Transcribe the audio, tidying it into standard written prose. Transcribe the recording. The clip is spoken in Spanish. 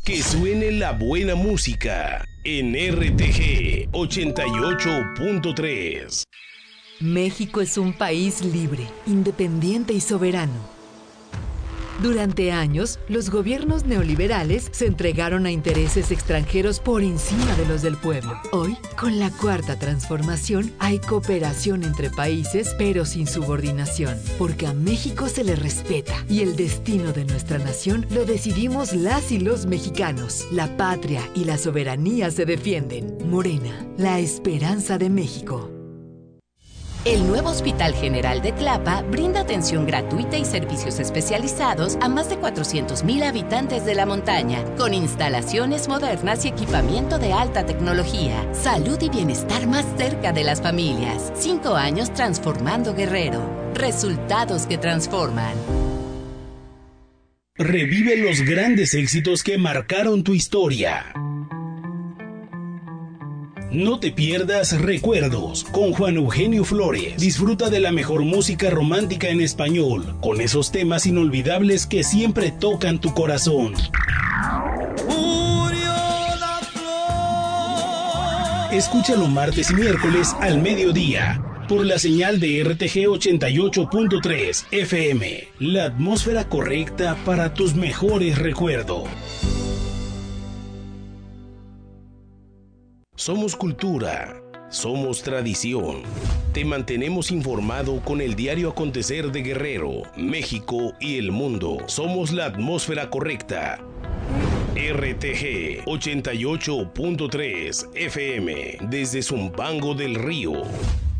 Que suene la buena música en RTG 88.3. México es un país libre, independiente y soberano. Durante años, los gobiernos neoliberales se entregaron a intereses extranjeros por encima de los del pueblo. Hoy, con la Cuarta Transformación, hay cooperación entre países, pero sin subordinación, porque a México se le respeta y el destino de nuestra nación lo decidimos las y los mexicanos. La patria y la soberanía se defienden. Morena, la esperanza de México. El nuevo Hospital General de Tlapa brinda atención gratuita y servicios especializados a más de 400,000 habitantes de la montaña, con instalaciones modernas y equipamiento de alta tecnología. Salud y bienestar más cerca de las familias. 5 años transformando Guerrero. Resultados que transforman. Revive los grandes éxitos que marcaron tu historia. No te pierdas Recuerdos con Juan Eugenio Flores. Disfruta de la mejor música romántica en español, con esos temas inolvidables que siempre tocan tu corazón. Escúchalo martes y miércoles al mediodía por la señal de RTG 88.3 FM. La atmósfera correcta para tus mejores recuerdos. Somos cultura, somos tradición. Te mantenemos informado con el diario acontecer de Guerrero, México y el mundo. Somos la atmósfera correcta. RTG 88.3 FM desde Zumpango del Río.